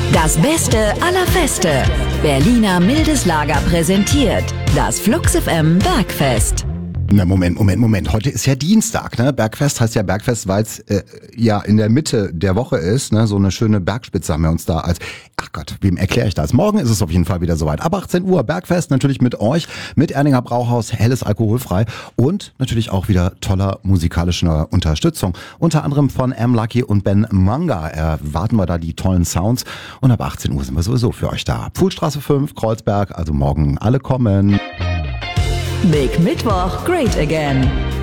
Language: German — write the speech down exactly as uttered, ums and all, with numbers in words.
Das Beste aller Feste. Berliner Mildes Lager präsentiert das Flux F M Bergfest. Na Moment, Moment, Moment. Heute ist ja Dienstag, ne? Bergfest heißt ja Bergfest, weil es äh, ja in der Mitte der Woche ist, ne? So eine schöne Bergspitze haben wir uns da als, ach Gott, wem erkläre ich das? Morgen ist es auf jeden Fall wieder soweit. Ab achtzehn Uhr Bergfest, natürlich mit euch, mit Erdinger Brauhaus, helles alkoholfrei und natürlich auch wieder toller musikalischer Unterstützung. Unter anderem von M. Lucky und Ben Manga erwarten wir da die tollen Sounds und ab achtzehn Uhr sind wir sowieso für euch da. Pfuhlstraße fünf, Kreuzberg, also morgen alle kommen. Big Mittwoch, great again.